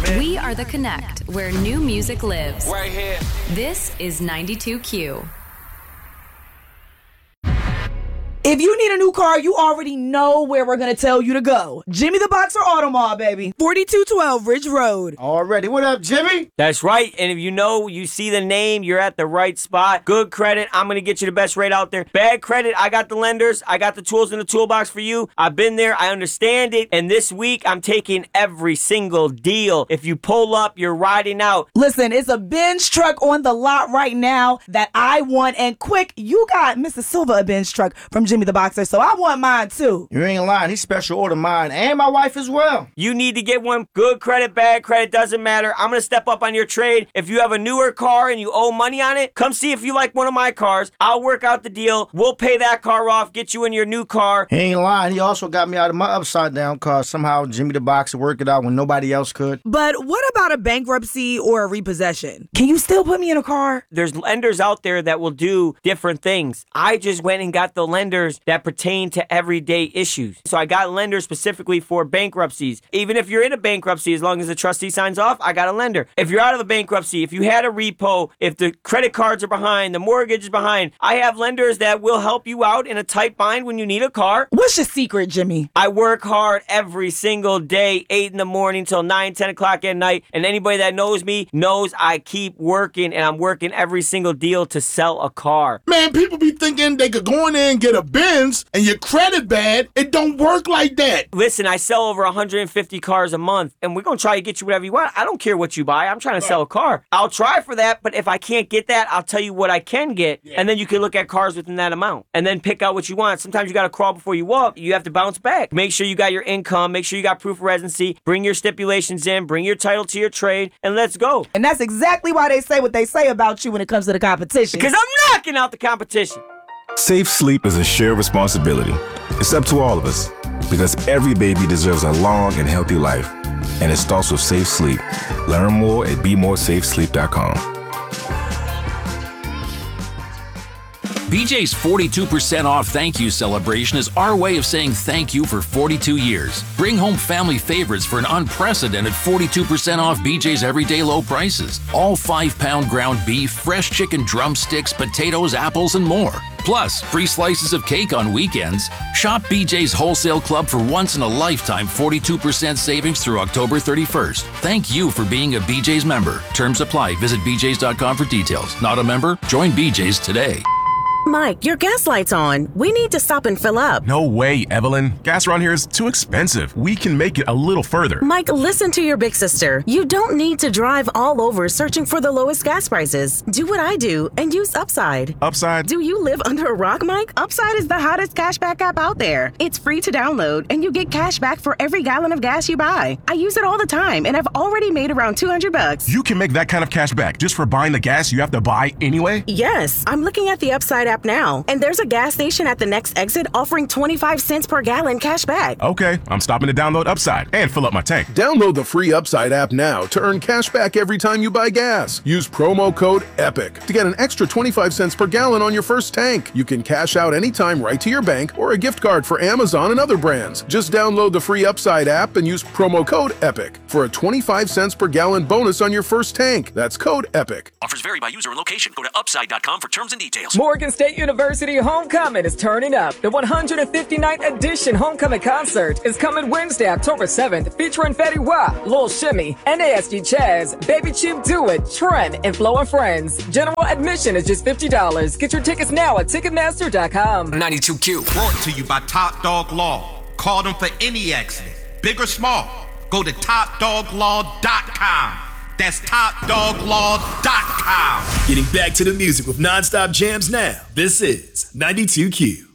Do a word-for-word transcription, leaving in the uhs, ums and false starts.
We are the Connect, where new music lives. Right here. This is ninety-two Q. If you need a new car, you already know where we're going to tell you to go. Jimmy the Boxer Auto Mall, baby. forty-two twelve Ridge Road. Already. What up, Jimmy? That's right. And if you know, you see the name, you're at the right spot. Good credit, I'm going to get you the best rate out there. Bad credit, I got the lenders. I got the tools in the toolbox for you. I've been there. I understand it. And this week, I'm taking every single deal. If you pull up, you're riding out. Listen, it's a Benz truck on the lot right now that I want. And quick, you got Mister Silva a Benz truck from Jimmy the Boxer, so I want mine too. You ain't lying. He special ordered mine and my wife as well. You need to get one. Good credit, bad credit, doesn't matter. I'm going to step up on your trade. If you have a newer car and you owe money on it, come see if you like one of my cars. I'll work out the deal. We'll pay that car off, get you in your new car. He ain't lying. He also got me out of my upside down car. Somehow Jimmy the Boxer worked it out when nobody else could. But what about a bankruptcy or a repossession? Can you still put me in a car? There's lenders out there that will do different things. I just went and got the lenders that pertain to everyday issues. So I got lenders specifically for bankruptcies. Even if you're in a bankruptcy, as long as the trustee signs off, I got a lender. If you're out of a bankruptcy, if you had a repo, if the credit cards are behind, the mortgage is behind, I have lenders that will help you out in a tight bind when you need a car. What's your secret, Jimmy? I work hard every single day, eight in the morning till nine, ten o'clock at night. And anybody that knows me knows I keep working, and I'm working every single deal to sell a car. Man, people be thinking they could go in there and get a Benz and your credit bad. It don't work like that. Listen, I sell over one hundred fifty cars a month, and we're going to try to get you whatever you want. I don't care what you buy. I'm trying to sell a car. I'll try for that, but if I can't get that, I'll tell you what I can get, yeah. And then you can look at cars within that amount, and then pick out what you want. Sometimes you got to crawl before you walk. You have to bounce back. Make sure you got your income. Make sure you got proof of residency. Bring your stipulations in. Bring your title to your trade, and let's go. And that's exactly why they say what they say about you when it comes to the competition. Because I'm knocking out the competition. Safe sleep is a shared responsibility. It's up to all of us, because every baby deserves a long and healthy life. And it starts with safe sleep. Learn more at be more safe sleep dot com. B J's forty-two percent off thank you celebration is our way of saying thank you for forty-two years. Bring home family favorites for an unprecedented forty-two percent off B J's everyday low prices. All five pound ground beef, fresh chicken drumsticks, potatoes, apples, and more. Plus, free slices of cake on weekends. Shop B J's Wholesale Club for once-in-a-lifetime forty-two percent savings through October thirty-first. Thank you for being a B J's member. Terms apply. Visit B J's dot com for details. Not a member? Join B J's today. Mike, your gas light's on. We need to stop and fill up. No way, Evelyn. Gas around here is too expensive. We can make it a little further. Mike, listen to your big sister. You don't need to drive all over searching for the lowest gas prices. Do what I do and use Upside. Upside? Do you live under a rock, Mike? Upside is the hottest cashback app out there. It's free to download, and you get cash back for every gallon of gas you buy. I use it all the time, and I've already made around two hundred bucks. You can make that kind of cash back just for buying the gas you have to buy anyway? Yes. I'm looking at the Upside app now, and there's a gas station at the next exit offering twenty-five cents per gallon cash back. Okay, I'm stopping to download Upside and fill up my tank. Download the free Upside app now to earn cash back every time you buy gas. Use promo code EPIC to get an extra twenty-five cents per gallon on your first tank. You can cash out anytime right to your bank or a gift card for Amazon and other brands. Just download the free Upside app and use promo code EPIC for a twenty-five cents per gallon bonus on your first tank. That's code EPIC. Offers vary by user and location. Go to upside dot com for terms and details. Morgan State University Homecoming is turning up. The one hundred fifty-ninth edition Homecoming Concert is coming Wednesday, October seventh, featuring Fetty Wap, Lil Shimmy, N A S G Chaz, Baby Chief Do It, Trent, and Flo and Friends. General admission is just fifty dollars. Get your tickets now at Ticketmaster dot com. ninety-two Q. Brought to you by Top Dog Law. Call them for any accident, big or small. Go to top dog law dot com. That's top dog law dot com. Getting back to the music with non-stop jams now. This is ninety-two Q.